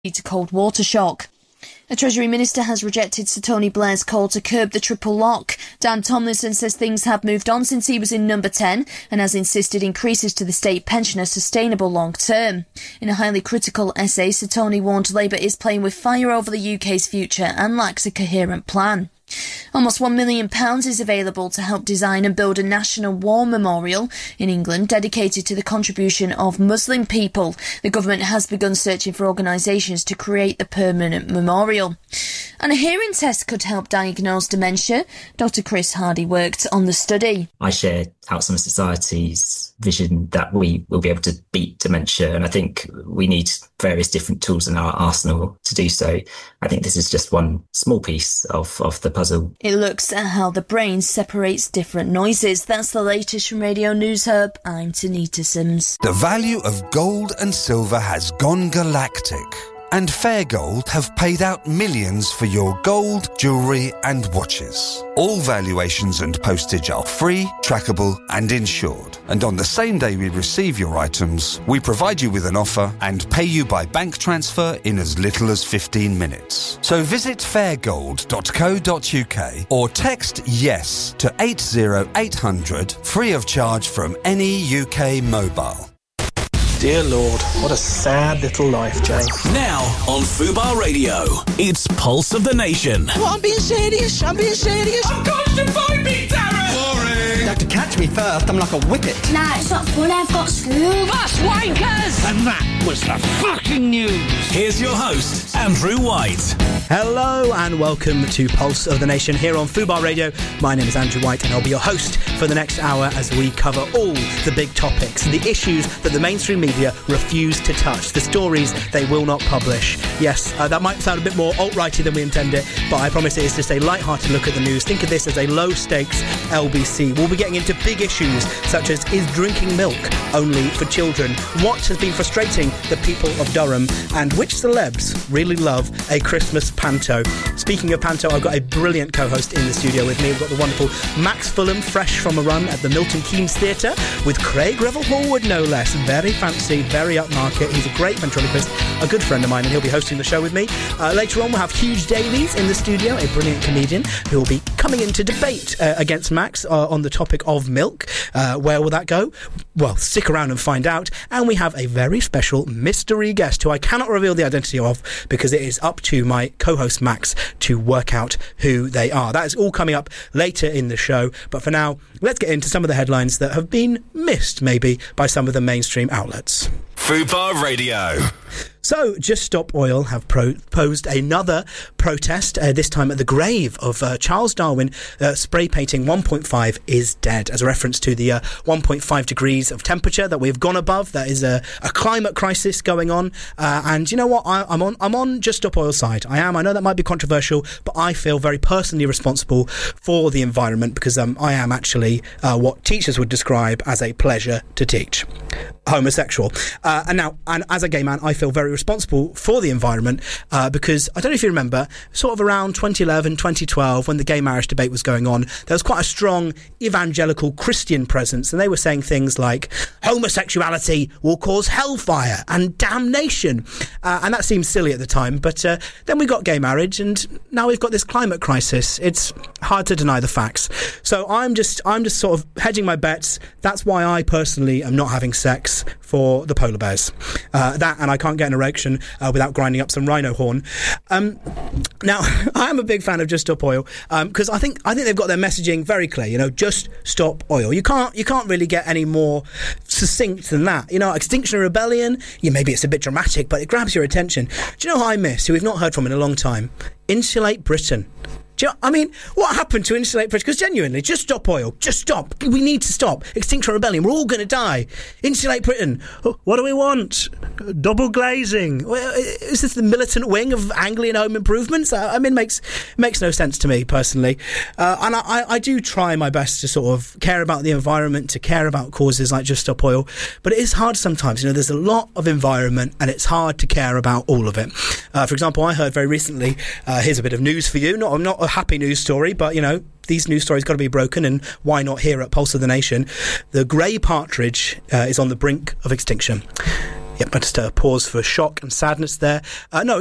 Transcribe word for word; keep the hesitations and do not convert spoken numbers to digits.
to cold water shock. A Treasury Minister has rejected Sir Tony Blair's call to curb the triple lock. Dan Tomlinson says things have moved on since he was in number ten and has insisted increases to the state pension are sustainable long term. In a highly critical essay, Sir Tony warned Labour is playing with fire over the U K's future and lacks a coherent plan. Almost one million pounds is available to help design and build a national war memorial in England dedicated to the contribution of Muslim people. The government has begun searching for organisations to create the permanent memorial. And a hearing test could help diagnose dementia. Doctor Chris Hardy worked on the study. I share Alzheimer's Society's vision that we will be able to beat dementia, and I think we need various different tools in our arsenal to do so. I think this is just one small piece of, of the puzzle. It looks at how the brain separates different noises. That's the latest from Radio News Hub. I'm Tanita Sims. The value of gold and silver has gone galactic, and Fair Gold have paid out millions for your gold, jewellery and watches. All valuations and postage are free, trackable and insured. And on the same day we receive your items, we provide you with an offer and pay you by bank transfer in as little as fifteen minutes. So visit fair gold dot co dot uk or text YES to eight zero eight hundred, free of charge from any U K mobile. Dear Lord, what a sad little life, Jane. Now on Fubar Radio, it's Pulse of the Nation. Well, I'm being serious, I'm being serious. I'm going to find me, Darren! Boring! You have to catch me first, I'm like a whippet. Nah, it's not fun, I've got school. That's wankers! And that was the fucking news. Here's your host, Andrew White. Hello and welcome to Pulse of the Nation here on Fubar Radio. My name is Andrew White and I'll be your host for the next hour as we cover all the big topics, the issues that the mainstream media refuse to touch, the stories they will not publish. Yes, uh, that might sound a bit more alt-righty than we intended, but I promise it is just a light-hearted look at the news. Think of this as a low-stakes L B C. We'll be getting into big issues such as, is drinking milk only for children? What has been frustrating the people of Durham? And which celebs really love a Christmas panto? Speaking of panto, I've got a brilliant co-host in the studio with me. We've got the wonderful Max Fulham, fresh from a run at the Milton Keynes Theatre with Craig Revel-Horwood, no less. Very fancy, very upmarket. He's a great ventriloquist, a good friend of mine, and he'll be hosting the show with me. Uh, later on, we'll have Huge Davies in the studio, a brilliant comedian who will be coming in to debate uh, against Max uh, on the topic of milk. Uh, where will that go? Well, stick around and find out. And we have a very special mystery guest who I cannot reveal the identity of because it is up to my co-host Max to work out who they are. That is all coming up later in the show. But for now, let's get into some of the headlines that have been missed, maybe, by some of the mainstream outlets. Fubar Radio. So, Just Stop Oil have proposed another protest, uh, this time at the grave of uh, Charles Darwin, uh, spray painting one point five is dead, as a reference to the uh, one point five degrees of temperature that we've gone above. That is a, a climate crisis going on. Uh, and you know what? I, I'm on I'm on Just Stop Oil's side. I am. I know that might be controversial, but I feel very personally responsible for the environment because um, I am actually uh, what teachers would describe as a pleasure to teach. Homosexual. Uh, and now, and as a gay man, I feel very responsible for the environment uh, because I don't know if you remember, sort of around twenty eleven, twenty twelve, when the gay marriage debate was going on, there was quite a strong evangelical Christian presence, and they were saying things like homosexuality will cause hellfire and damnation, uh, and that seemed silly at the time. But uh, then we got gay marriage, and now we've got this climate crisis. It's hard to deny the facts. So I'm just I'm just sort of hedging my bets. That's why I personally am not having sex for the polar bears. Uh, that, and I can't get an erection uh, without grinding up some rhino horn. Um, now, I am a big fan of Just Stop Oil because um, I think I think they've got their messaging very clear. You know, just stop oil. You can't you can't really get any more succinct than that. You know, Extinction Rebellion. Yeah, maybe it's a bit dramatic, but it grabs your attention. Do you know who I miss? Who we've not heard from in a long time? Insulate Britain. Do you know, I mean, what happened to Insulate Britain? Because genuinely, just stop oil. Just stop. We need to stop. Extinction Rebellion. We're all going to die. Insulate Britain. What do we want? Double glazing. Is this the militant wing of Anglian Home Improvements? I mean, it makes makes no sense to me, personally. Uh, and I, I do try my best to sort of care about the environment, to care about causes like Just Stop Oil. But it is hard sometimes. You know, there's a lot of environment and it's hard to care about all of it. Uh, for example, I heard very recently, uh, here's a bit of news for you. Not, not a happy news story, but, you know, these news stories got to be broken, and why not here at Pulse of the Nation? The grey partridge uh, is on the brink of extinction. Yep, just a pause for shock and sadness there. Uh, no,